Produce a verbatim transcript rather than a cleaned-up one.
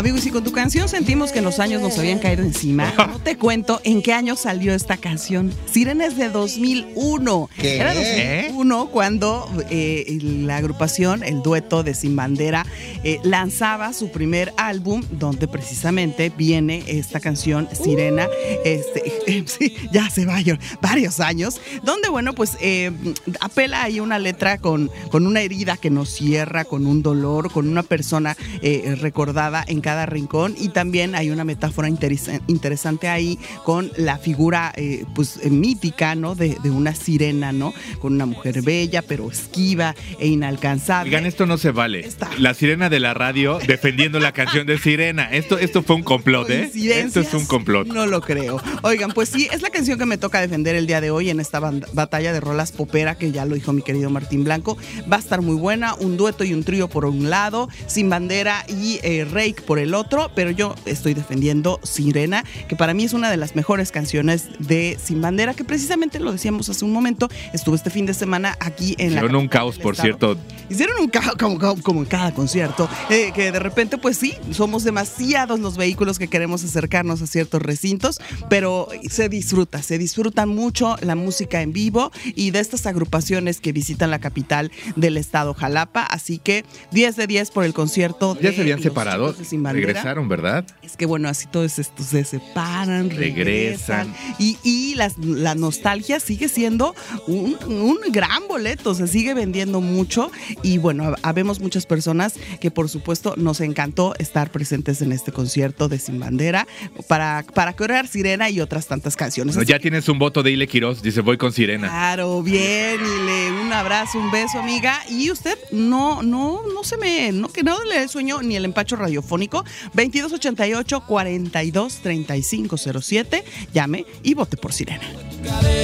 Amigos, y con tu canción sentimos que los años nos habían caído encima. No te cuento en qué año salió esta canción. Sirena es de dos mil uno. ¿Qué? Era dos mil uno cuando eh, la agrupación, el dueto de Sin Bandera, eh, lanzaba su primer álbum, donde precisamente viene esta canción, Sirena. Uh. Este, eh, sí, ya hace varios, varios años, donde, bueno, pues eh, apela ahí una letra con, con una herida que nos cierra, con un dolor, con una persona eh, recordada en cada rincón, y también hay una metáfora interes- interesante ahí con la figura eh, pues mítica, ¿no? De, de una sirena, ¿no? Con una mujer bella, pero esquiva e inalcanzable. Oigan, esto no se vale. Está. La sirena de la radio defendiendo la canción de Sirena. Esto, esto fue un complot, ¿eh? Esto es un complot. No lo creo. Oigan, pues sí, es la canción que me toca defender el día de hoy en esta band- batalla de rolas popera, que ya lo dijo mi querido Martín Blanco. Va a estar muy buena, un dueto y un trío por un lado, Sin Bandera y eh, Rake por el otro, pero yo estoy defendiendo Sirena, que para mí es una de las mejores canciones de Sin Bandera, que precisamente lo decíamos hace un momento, estuvo este fin de semana aquí en la... Hicieron un caos, por cierto. Hicieron un caos como, como, como en cada concierto, eh, que de repente pues sí, somos demasiados los vehículos que queremos acercarnos a ciertos recintos, pero se disfruta, se disfruta mucho la música en vivo y de estas agrupaciones que visitan la capital del estado, Jalapa, así que diez de diez por el concierto. Ya de se habían los separado, chicos de Sin Bandera. Regresaron, ¿verdad? Es que bueno, así todos estos se separan, regresan, regresan y, y las, la nostalgia sigue siendo un, un gran boleto, se sigue vendiendo mucho y bueno, habemos muchas personas que por supuesto nos encantó estar presentes en este concierto de Sin Bandera para, para corear Sirena y otras tantas canciones. No, ya tienes un voto de Ile Quiroz, dice voy con Sirena. Claro, bien, Ile, un abrazo, un beso, amiga. Y usted no, no, no se me, no, que no le dé sueño ni el empacho radiofónico. veintidós ochenta y ocho, cuarenta y dos, treinta y cinco cero siete, llame y vote por Sirena.